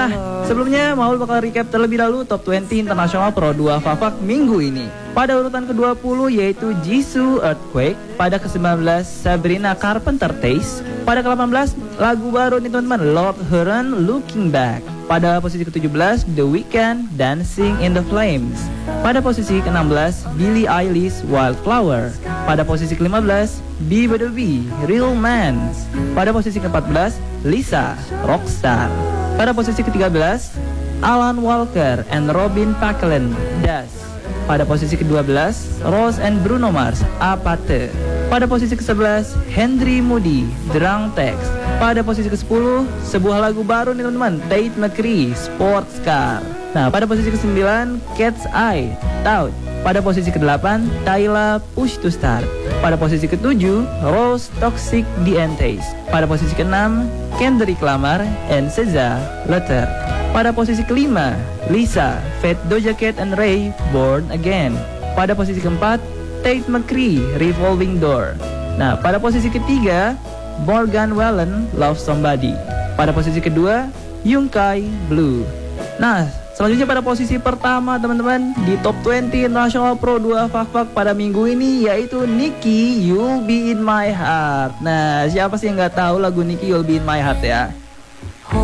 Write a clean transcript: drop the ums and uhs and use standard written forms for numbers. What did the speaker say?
Nah, sebelumnya Maul bakal recap terlebih dahulu Top 20 Internasional Pro 2 Fafak minggu ini. Pada urutan ke-20 yaitu Jisoo Earthquake. Pada ke-19 Sabrina Carpenter Taste. Pada ke-18 lagu baru nih teman-teman, Lord Huron Looking Back. Pada posisi ke-17 The Weeknd Dancing in the Flames. Pada posisi ke-16 Billie Eilish Wildflower. Pada posisi ke-15 BBW Real Man. Pada posisi ke-14 Lisa Rockstar. Pada posisi ke-13 Alan Walker and Robin Paquelin Das. Pada posisi ke-12 Rose and Bruno Mars Apate. Pada posisi ke-11 Henry Moody Drunk Text. Pada posisi ke-10 sebuah lagu baru nih teman-teman, Tate McRae Sports Car. Nah, pada posisi ke-9 Cat's Eye Tout. Pada posisi ke-8 Tyla Push to Start. Pada posisi ke-7 Rose Toxic Dientes. Pada posisi ke-6 Kendrick Lamar and SZA Letter. Pada posisi ke-5 Lisa Fat Doja Cat and Ray Born Again. Pada posisi ke-4 Tate McRae Revolving Door. Nah, pada posisi ke-3 Morgan Wallen Love Somebody. Pada posisi ke-2 Yungkai Blue. Nah, selanjutnya pada posisi pertama teman-teman di Top 20 National Pro 2 Fak-Fak pada minggu ini yaitu Nicky You'll Be In My Heart. Nah, siapa sih yang gak tahu lagu Nicky You'll Be In My Heart ya?